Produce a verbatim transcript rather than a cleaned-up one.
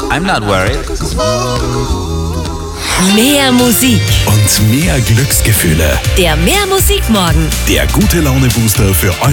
I'm not worried. Mehr Musik. Und mehr Glücksgefühle. Der Mehr Musik Morgen. Der gute Laune Booster für euer